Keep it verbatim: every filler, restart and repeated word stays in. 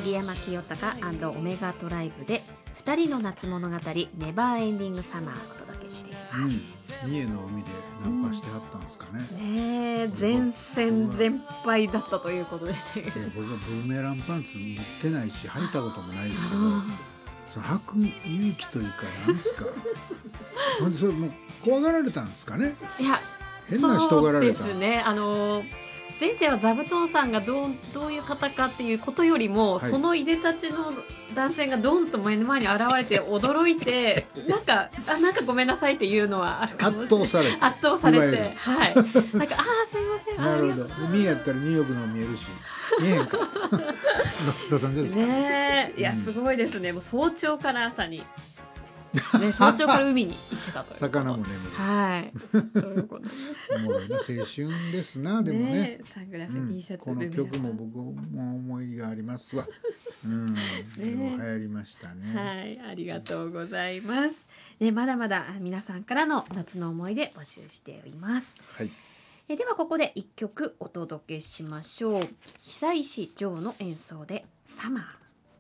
桐山清隆&オメガトライブでふたりの夏物語ネバーエンディングサマーお届けしています、うん、 三重の海でナンパしてはったんですかね、 うん、ね全戦全敗だったということでしたけど、 僕はブーメランパンツ持ってないし履いたこともないですけど、その履く勇気というかなんですかそれもう怖がられたんですかね。 いや変な人がられた。 そうですね。あの前世は座布団さんがどう、どういう方かっていうことよりも、はい、そのいでたちの男性がドンと目の前に現れて驚いてなんかあなんかごめんなさいっていうのはあるかもしれない。 圧倒されて圧倒されてはいなんかあーすいませんなるほど。三重やったらニューヨークの見えるし見えへんかロサンゼルスかね。いやすごいですね、もう早朝から朝にね、早朝から海に行ってたという魚も眠る。 はい。そういうことおもろいな青春ですな。でもね、 ねサングラス、うん、T シャツ、 この曲も僕も思いがありますわ。うん、ね、流行りましたね。 はい、ありがとうございます。ね、まだまだ皆さんからの夏の思い出募集しています。 はい。 えではここで一曲お届けしましょう。久石譲の演奏でサマー。